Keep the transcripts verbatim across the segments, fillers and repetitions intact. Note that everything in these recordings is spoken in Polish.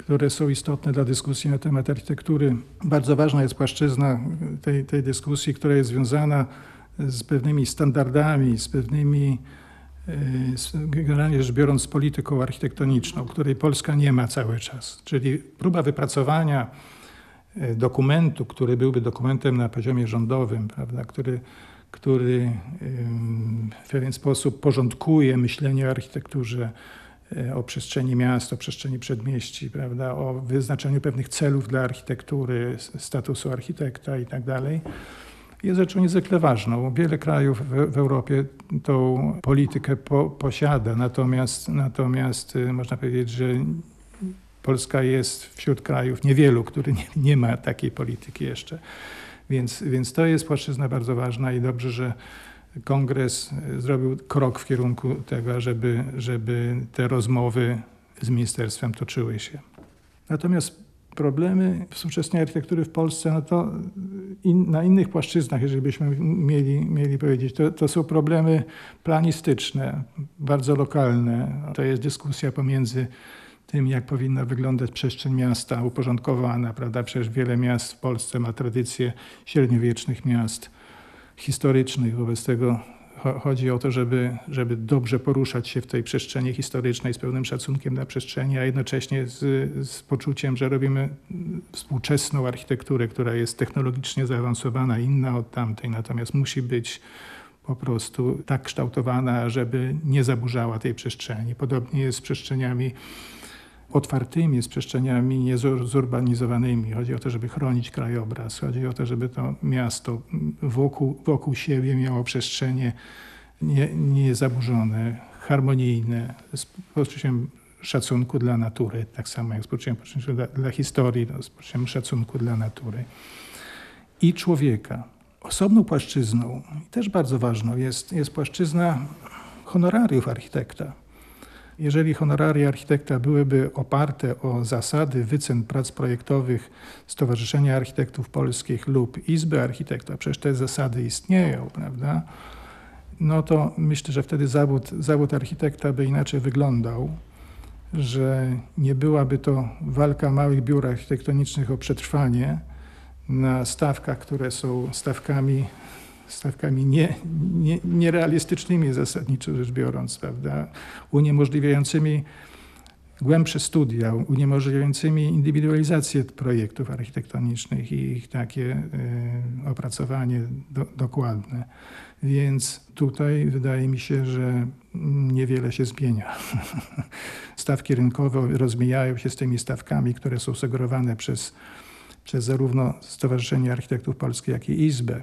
które są istotne dla dyskusji na temat architektury. Bardzo ważna jest płaszczyzna tej, tej dyskusji, która jest związana z pewnymi standardami, z pewnymi, generalnie rzecz biorąc, z polityką architektoniczną, której Polska nie ma cały czas. Czyli próba wypracowania dokumentu, który byłby dokumentem na poziomie rządowym, prawda, który, który w pewien sposób porządkuje myślenie o architekturze, o przestrzeni miast, o przestrzeni przedmieści, prawda, o wyznaczeniu pewnych celów dla architektury, statusu architekta i tak dalej, jest rzeczą niezwykle ważną. Wiele krajów w, w Europie tą politykę po, posiada, natomiast, natomiast można powiedzieć, że Polska jest wśród krajów niewielu, który nie, nie ma takiej polityki jeszcze. Więc, więc to jest płaszczyzna bardzo ważna i dobrze, że Kongres zrobił krok w kierunku tego, żeby, żeby te rozmowy z ministerstwem toczyły się. Natomiast problemy współczesnej architektury w Polsce, no to in, na innych płaszczyznach, jeżeli byśmy mieli, mieli powiedzieć, to, to są problemy planistyczne, bardzo lokalne. To jest dyskusja pomiędzy tym, jak powinna wyglądać przestrzeń miasta uporządkowana, prawda? Przecież wiele miast w Polsce ma tradycje średniowiecznych miast historycznych. Wobec tego chodzi o to, żeby, żeby dobrze poruszać się w tej przestrzeni historycznej z pełnym szacunkiem dla przestrzeni, a jednocześnie z, z poczuciem, że robimy współczesną architekturę, która jest technologicznie zaawansowana, inna od tamtej, natomiast musi być po prostu tak kształtowana, żeby nie zaburzała tej przestrzeni. Podobnie jest z przestrzeniami otwartymi, z przestrzeniami niezurbanizowanymi. Chodzi o to, żeby chronić krajobraz. Chodzi o to, żeby to miasto wokół, wokół siebie miało przestrzenie nie, niezaburzone, harmonijne, z poczuciem szacunku dla natury, tak samo jak z poczuciem dla, dla historii, no, z poczuciem szacunku dla natury i człowieka. Osobną płaszczyzną, też bardzo ważną, jest, jest płaszczyzna honorariów architekta. Jeżeli honoraria architekta byłyby oparte o zasady wycen prac projektowych Stowarzyszenia Architektów Polskich lub Izby Architekta, przecież te zasady istnieją, prawda? No to myślę, że wtedy zawód, zawód architekta by inaczej wyglądał, że nie byłaby to walka małych biur architektonicznych o przetrwanie na stawkach, które są stawkami stawkami nie, nie, nierealistycznymi zasadniczo rzecz biorąc, prawda? Uniemożliwiającymi głębsze studia, uniemożliwiającymi indywidualizację projektów architektonicznych i ich takie y, opracowanie do, dokładne. Więc tutaj wydaje mi się, że niewiele się zmienia. Stawki rynkowe rozmijają się z tymi stawkami, które są sugerowane przez, przez zarówno Stowarzyszenie Architektów Polskich, jak i Izbę.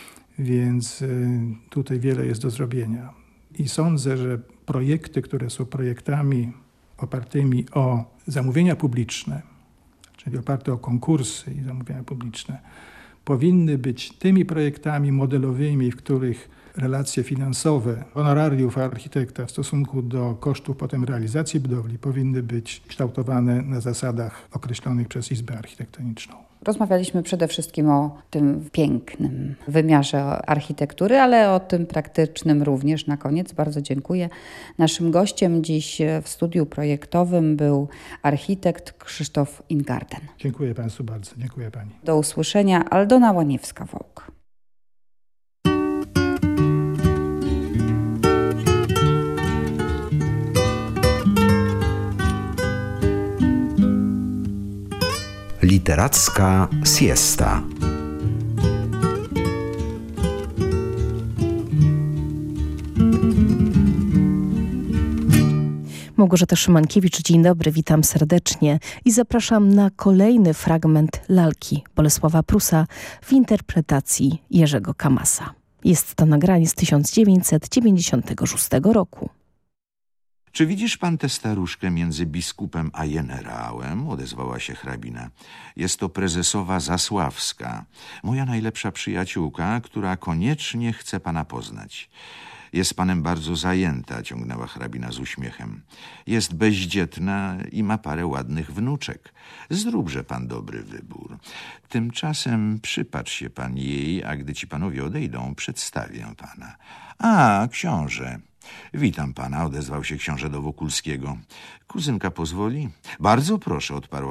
Więc tutaj wiele jest do zrobienia. I sądzę, że projekty, które są projektami opartymi o zamówienia publiczne, czyli oparte o konkursy i zamówienia publiczne, powinny być tymi projektami modelowymi, w których relacje finansowe honorariów architekta w stosunku do kosztów potem realizacji budowli powinny być kształtowane na zasadach określonych przez Izbę Architektoniczną. Rozmawialiśmy przede wszystkim o tym pięknym wymiarze architektury, ale o tym praktycznym również na koniec. Bardzo dziękuję. Naszym gościem dziś w studiu projektowym był architekt Krzysztof Ingarden. Dziękuję Państwu bardzo. Dziękuję Pani. Do usłyszenia. Aldona Łaniewska-Wołk. Literacka siesta. Małgorzata Szymankiewicz, dzień dobry, witam serdecznie i zapraszam na kolejny fragment lalki Bolesława Prusa w interpretacji Jerzego Kamasa. Jest to nagranie z tysiąc dziewięćset dziewięćdziesiątego szóstego roku. Czy widzisz pan tę staruszkę między biskupem a generałem? Odezwała się hrabina. Jest to prezesowa Zasławska, moja najlepsza przyjaciółka, która koniecznie chce pana poznać. Jest panem bardzo zajęta, ciągnęła hrabina z uśmiechem. Jest bezdzietna i ma parę ładnych wnuczek. Zróbże pan dobry wybór. Tymczasem przypatrz się pan jej, a gdy ci panowie odejdą, przedstawię pana. A, książę. Witam pana, odezwał się książę do Wokulskiego. Kuzynka pozwoli? Bardzo proszę, odparła